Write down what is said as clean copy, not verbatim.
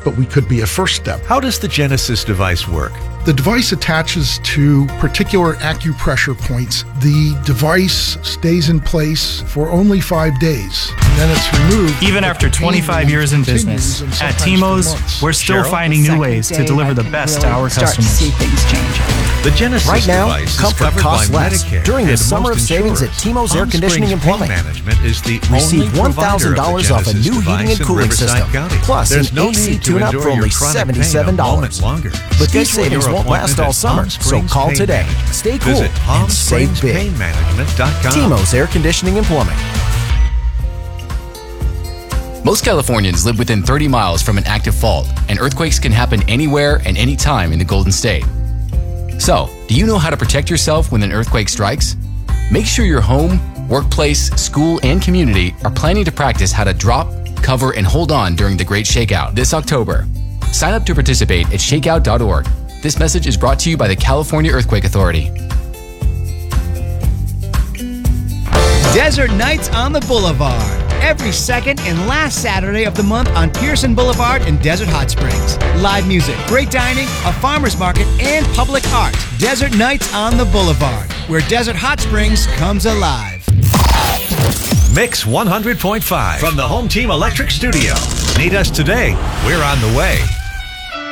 but we could be a first step. How does the Genesis device work? The device attaches to particular acupressure points. The device stays in place for only 5 days, and then it's removed. Even after 25 years in business, at TMOS, we're still finding new ways to deliver the best to our customers. The Genesis Right now, device comfort is covered costs by less. Medicare During the and summer of most savings at insurers. TMOS Air Palm Conditioning and Springs Pain Plumbing. Management is the Receive only provider of the $1,000 off a Genesis new heating device and in cooling Riverside system, County. plus There's an no AC need to tune-up endure for only your chronic pain a $77. moment longer. But these Schedule savings your won't last appointment all at summer, Palm so Springs call Pain today. Management. Stay cool Visit and save big. PalmSpringsPainManagement.com. TMOS Air Conditioning and Plumbing. Most Californians live within 30 miles from an active fault, and earthquakes can happen anywhere and anytime in the Golden State. So, do you know how to protect yourself when an earthquake strikes? Make sure your home, workplace, school, and community are planning to practice how to drop, cover, and hold on during the Great Shakeout this October. Sign up to participate at shakeout.org. This message is brought to you by the California Earthquake Authority. Desert Nights on the Boulevard. Every second and last Saturday of the month on Pearson Boulevard in Desert Hot Springs. Live music, great dining, a farmer's market, and public art. Desert Nights on the Boulevard, where Desert Hot Springs comes alive. Mix 100.5 from the Home Team Electric Studio. Need us today? We're on the way.